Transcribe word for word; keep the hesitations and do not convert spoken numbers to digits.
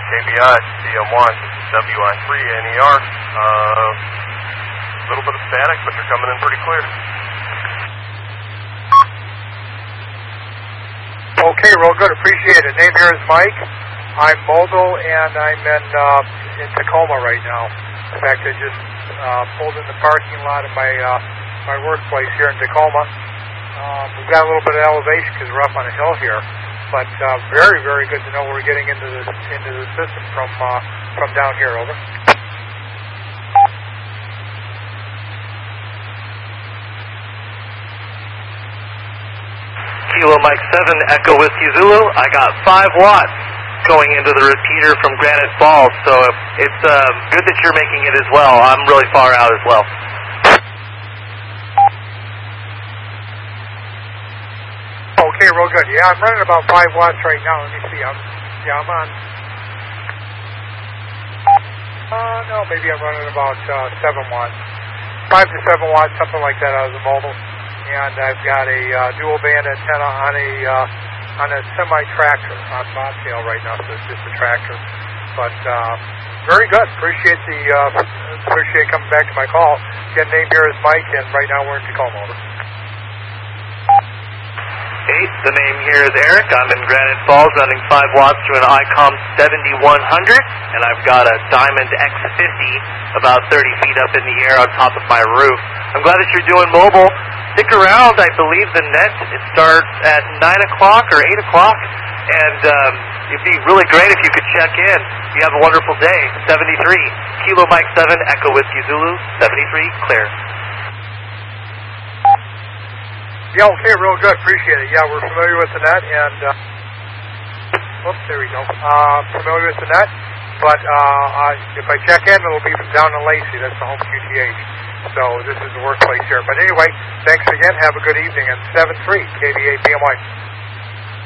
K B I, D M one, W I three, N E R. A uh, little bit of static, but you're coming in pretty clear. Okay, real good. Appreciate it. Name here is Mike. I'm mobile, and I'm in uh, in Tacoma right now. In fact, I just uh, pulled in the parking lot of my uh, my workplace here in Tacoma. Um, we've got a little bit of elevation because we're up on a hill here, but uh, very, very good to know we're getting into the into the system from uh, from down here. Over. Kilo Mike seven, Echo Whiskey Zulu. I got five watts going into the repeater from Granite Falls, so it's uh, good that you're making it as well. I'm really far out as well. Okay, real good. Yeah, I'm running about five watts right now. Let me see. I'm, yeah, I'm on. Uh, no, maybe I'm running about uh, seven watts. Five to seven watts, something like that out of the mobile. And I've got a uh, dual band antenna on a uh, on a semi-tractor on bobtail right now, so it's just a tractor. But uh, very good. Appreciate the uh, appreciate coming back to my call. Again, name here is Mike, and right now we're in Tacoma. Over. Hey, the name here is Eric. I'm in Granite Falls running five watts through an ICOM seventy-one hundred, and I've got a Diamond X fifty about thirty feet up in the air on top of my roof. I'm glad that you're doing mobile. Stick around. I believe the net, it starts at nine o'clock or eight o'clock, and um, it'd be really great if you could check in. You have a wonderful day. seventy-three, Kilo Mike seven, Echo Whiskey Zulu, seventy-three, clear. Yeah, okay, real good. Appreciate it. Yeah, we're familiar with the net, and uh, oops, there we go. Uh, familiar with the net, but uh, uh, if I check in, it'll be from down in Lacey. That's the home Q T H. So this is the workplace here. But anyway, thanks again. Have a good evening. And seven three, K B A P M Y.